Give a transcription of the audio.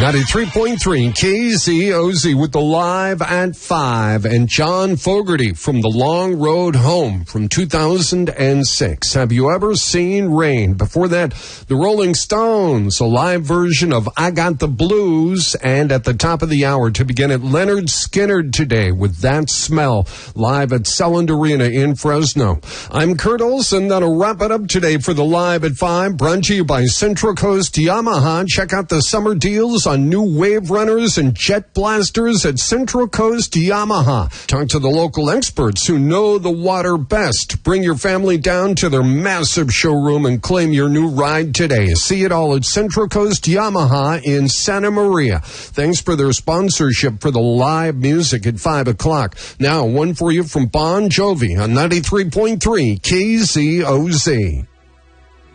93.3 KZOZ with the Live at 5 and John Fogerty from The Long Road Home from 2006. Have you ever seen rain? Before that, the Rolling Stones, a live version of I Got the Blues. And at the top of the hour to begin it, Leonard Skinner today with That Smell, live at Selland Arena in Fresno. I'm Kurt Olson. That'll wrap it up today for the Live at 5, brought to you by Central Coast Yamaha. Check out the summer deals on new Wave Runners and Jet Blasters at Central Coast Yamaha. Talk to the local experts who know the water best. Bring your family down to their massive showroom and claim your new ride today. See it all at Central Coast Yamaha in Santa Maria. Thanks for their sponsorship for the live music at 5 o'clock. Now, one for you from Bon Jovi on 93.3 KZOZ.